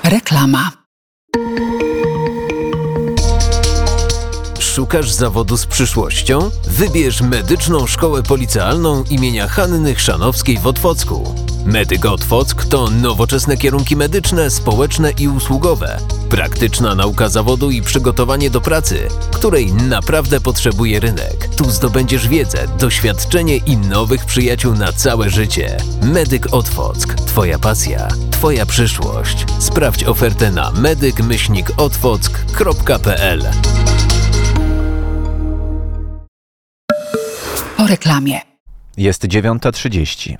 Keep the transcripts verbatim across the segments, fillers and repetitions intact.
Reklama. Szukasz zawodu z przyszłością? Wybierz Medyczną Szkołę Policealną imienia Hanny Chrzanowskiej w Otwocku. Medyk Otwock to nowoczesne kierunki medyczne, społeczne i usługowe, praktyczna nauka zawodu i przygotowanie do pracy, której naprawdę potrzebuje rynek. Tu zdobędziesz wiedzę, doświadczenie i nowych przyjaciół na całe życie. Medyk Otwock. Twoja pasja, Twoja przyszłość. Sprawdź ofertę na medyk myślnik otwock kropka p l. Po reklamie. Jest dziewiąta trzydzieści.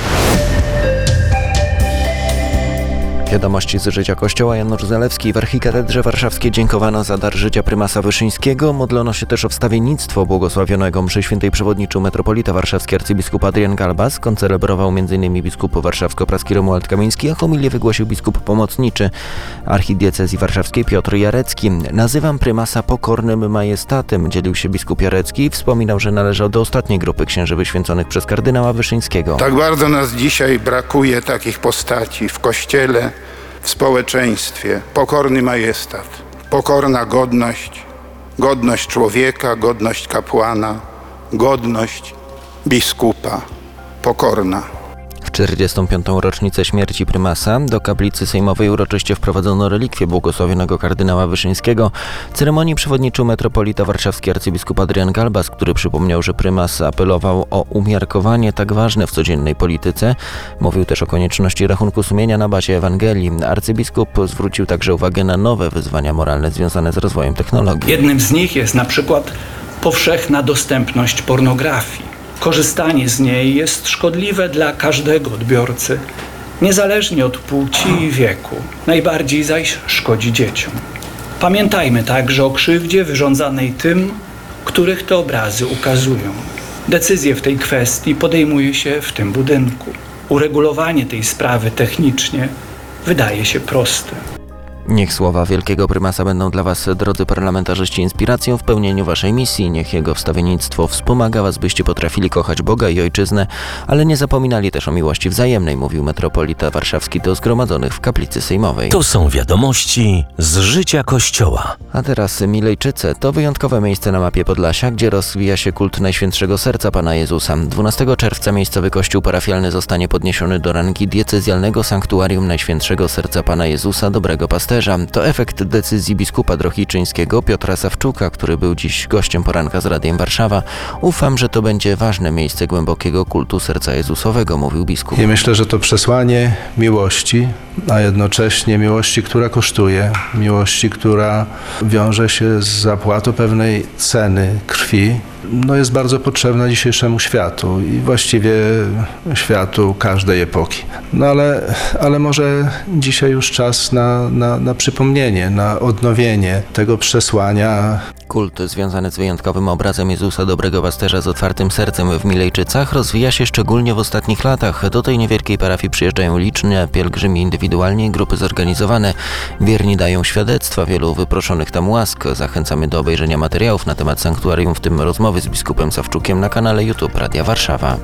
Wiadomości z życia Kościoła. Janusz Zalewski. W archikatedrze warszawskiej dziękowano za dar życia prymasa Wyszyńskiego. Modlono się też o wstawiennictwo błogosławionego. Mszy świętej przewodniczył metropolita warszawski arcybiskup Adrian Galbas. Koncelebrował m.in. biskup warszawsko-praski Romuald Kamiński, a homilię wygłosił biskup pomocniczy archidiecezji warszawskiej Piotr Jarecki. Nazywam prymasa pokornym majestatem, dzielił się biskup Jarecki. Wspominał, że należał do ostatniej grupy księży wyświęconych przez kardynała Wyszyńskiego. Tak bardzo nas dzisiaj brakuje takich postaci w Kościele, w społeczeństwie. Pokorny majestat, pokorna godność, godność człowieka, godność kapłana, godność biskupa, pokorna. W czterdziestą piątą rocznicę śmierci prymasa do kaplicy sejmowej uroczyście wprowadzono relikwie błogosławionego kardynała Wyszyńskiego. Ceremonii przewodniczył metropolita warszawski arcybiskup Adrian Galbas, który przypomniał, że prymas apelował o umiarkowanie tak ważne w codziennej polityce. Mówił też o konieczności rachunku sumienia na bazie Ewangelii. Arcybiskup zwrócił także uwagę na nowe wyzwania moralne związane z rozwojem technologii. Jednym z nich jest na przykład powszechna dostępność pornografii. Korzystanie z niej jest szkodliwe dla każdego odbiorcy, niezależnie od płci i wieku. Najbardziej zaś szkodzi dzieciom. Pamiętajmy także o krzywdzie wyrządzanej tym, których te obrazy ukazują. Decyzje w tej kwestii podejmuje się w tym budynku. Uregulowanie tej sprawy technicznie wydaje się proste. Niech słowa wielkiego prymasa będą dla Was, drodzy parlamentarzyści, inspiracją w pełnieniu Waszej misji. Niech jego wstawiennictwo wspomaga Was, byście potrafili kochać Boga i Ojczyznę, ale nie zapominali też o miłości wzajemnej, mówił metropolita warszawski do zgromadzonych w kaplicy sejmowej. To są wiadomości z życia Kościoła. A teraz Milejczyce. To wyjątkowe miejsce na mapie Podlasia, gdzie rozwija się kult Najświętszego Serca Pana Jezusa. dwunastego czerwca miejscowy kościół parafialny zostanie podniesiony do rangi diecezjalnego sanktuarium Najświętszego Serca Pana Jezusa Dobrego Pasterza. To efekt decyzji biskupa drohiczyńskiego Piotra Sawczuka, który był dziś gościem poranka z Radiem Warszawa. Ufam, że to będzie ważne miejsce głębokiego kultu Serca Jezusowego, mówił biskup. I myślę, że to przesłanie miłości, a jednocześnie miłości, która kosztuje, miłości, która wiąże się z zapłatą pewnej ceny krwi, no jest bardzo potrzebna dzisiejszemu światu i właściwie światu każdej epoki. No ale, ale może dzisiaj już czas na, na, na przypomnienie, na odnowienie tego przesłania. Kult związany z wyjątkowym obrazem Jezusa Dobrego Pasterza z otwartym sercem w Milejczycach rozwija się szczególnie w ostatnich latach. Do tej niewielkiej parafii przyjeżdżają liczni pielgrzymi indywidualnie, grupy zorganizowane. Wierni dają świadectwa wielu wyproszonych tam łask. Zachęcamy do obejrzenia materiałów na temat sanktuarium, w tym rozmowy z biskupem Sawczukiem na kanale YouTube Radia Warszawa.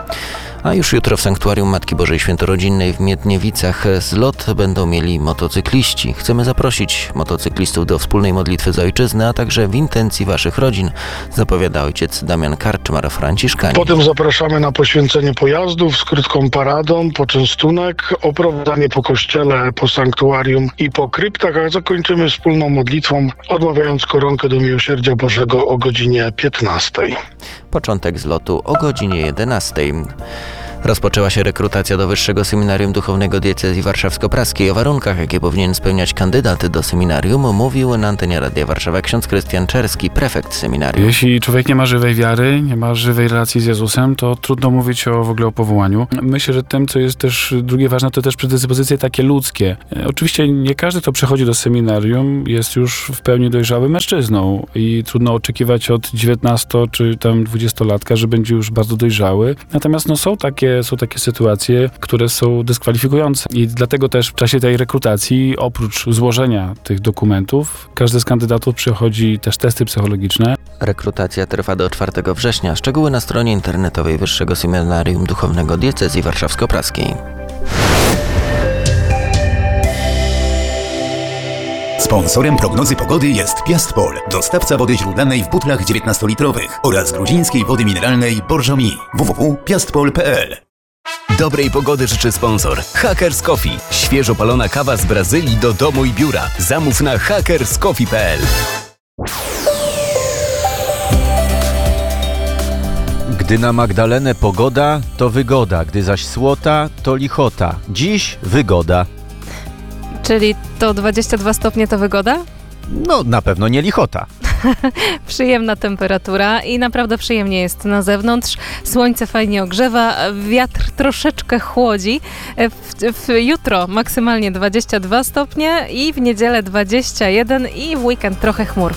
A już jutro w Sanktuarium Matki Bożej Świętorodzinnej w Miedniewicach zlot będą mieli motocykliści. Chcemy zaprosić motocyklistów do wspólnej modlitwy za ojczyznę, a także w intencji waszych rodzin, zapowiada ojciec Damian Karczmar, franciszkanin. Potem zapraszamy na poświęcenie pojazdów z krótką paradą, poczęstunek, oprowadzanie po kościele, po sanktuarium i po kryptach, a zakończymy wspólną modlitwą, odmawiając koronkę do miłosierdzia Bożego o godzinie piętnastej. Początek zlotu o godzinie jedenastej. Rozpoczęła się rekrutacja do Wyższego Seminarium Duchownego Diecezji Warszawsko-Praskiej. O warunkach, jakie powinien spełniać kandydat do seminarium, mówił na antenie Radia Warszawa ksiądz Krystian Czerski, prefekt seminarium. Jeśli człowiek nie ma żywej wiary, nie ma żywej relacji z Jezusem, to trudno mówić o w ogóle o powołaniu. Myślę, że tym, co jest też drugie ważne, to też predyspozycje takie ludzkie. Oczywiście nie każdy, kto przychodzi do seminarium, jest już w pełni dojrzałym mężczyzną i trudno oczekiwać od dziewiętnasto czy tam dwudziestolatka, że będzie już bardzo dojrzały. Natomiast no, są takie Są takie sytuacje, które są dyskwalifikujące i dlatego też w czasie tej rekrutacji, oprócz złożenia tych dokumentów, każdy z kandydatów przechodzi też testy psychologiczne. Rekrutacja trwa do czwartego września. Szczegóły na stronie internetowej Wyższego Seminarium Duchownego Diecezji Warszawsko-Praskiej. Sponsorem prognozy pogody jest Piastpol, dostawca wody źródlanej w butlach dziewiętnastolitrowych oraz gruzińskiej wody mineralnej Borżomi. w w w kropka piastpol kropka p l. Dobrej pogody życzy sponsor Hackers Coffee. Świeżo palona kawa z Brazylii do domu i biura. Zamów na hackers coffee kropka p l. Gdy na Magdalenę pogoda, to wygoda, gdy zaś słota, to lichota. Dziś wygoda. Czyli to dwadzieścia dwa stopnie to wygoda? No, na pewno nie lichota. Przyjemna temperatura i naprawdę przyjemnie jest na zewnątrz. Słońce fajnie ogrzewa, wiatr troszeczkę chłodzi. W, w, jutro maksymalnie dwadzieścia dwa stopnie i w niedzielę dwadzieścia jeden i w weekend trochę chmur.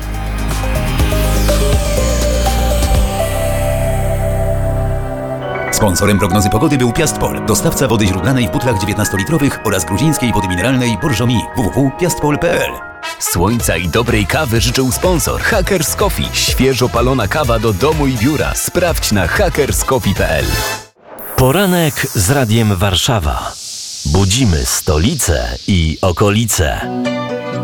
Sponsorem prognozy pogody był Piastpol, dostawca wody źródlanej w butlach dziewiętnastolitrowych oraz gruzińskiej wody mineralnej Borżomi. w w w kropka piastpol kropka p l. Słońca i dobrej kawy życzył sponsor Hackers Coffee. Świeżo palona kawa do domu i biura. Sprawdź na hackers coffee kropka p l. Poranek z Radiem Warszawa. Budzimy stolicę i okolice.